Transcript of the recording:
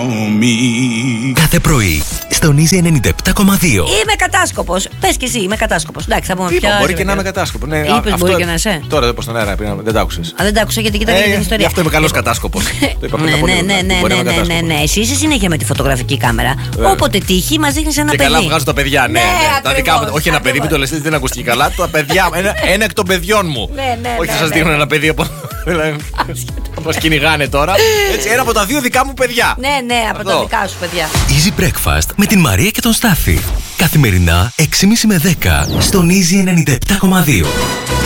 Κάθε πρωί στον Easy 97,2. Είμαι κατάσκοπος. Πες και εσύ, είμαι κατάσκοπος. Εντάξει, θα πούμε πια. Μπορεί και να είμαι κατάσκοπο. Ναι, είπες μπορεί και να είσαι. Τώρα δεν πω στον αέρα, δεν τα άκουσες. Δεν τα άκουσα γιατί κοίταγα την ιστορία. Γι' αυτό είμαι καλός κατάσκοπος. Ναι. Εσύ είσαι συνέχεια με τη φωτογραφική κάμερα. Όποτε τύχει, μας δείχνεις ένα παιδί. Και καλά βγάζω τα παιδιά, ναι. Τα δικά μου. Όχι ένα παιδί, μην το λες, δεν ακούστηκε καλά. Τα παιδιά, ένα εκ των παιδιών μου. Όχι θα σας δείχνω ένα παιδί από. Μας κυνηγάνε τώρα. Έτσι, ένα από τα δύο δικά μου παιδιά. Ναι, από τα δικά σου παιδιά. Easy Breakfast με την Μαρία και τον Στάφη. Καθημερινά 6.30 με 10 στον Easy 97,2.